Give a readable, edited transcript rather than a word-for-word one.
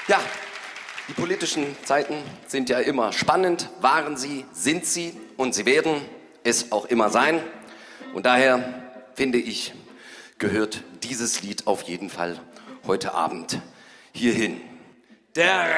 Ja, die politischen Zeiten sind ja immer spannend, waren sie, sind sie und sie werden es auch immer sein. Und daher finde ich, gehört dieses Lied auf jeden Fall heute Abend hierhin. Der